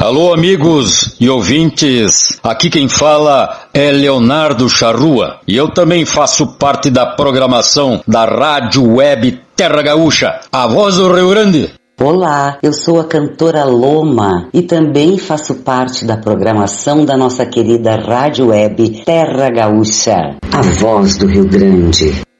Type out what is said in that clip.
Alô, amigos e ouvintes, aqui quem fala é Leonardo Charrua e eu também faço parte da programação da Rádio Web Terra Gaúcha, a voz do Rio Grande. Olá, eu sou a cantora Loma e também faço parte da programação da nossa querida Rádio Web Terra Gaúcha, a voz do Rio Grande.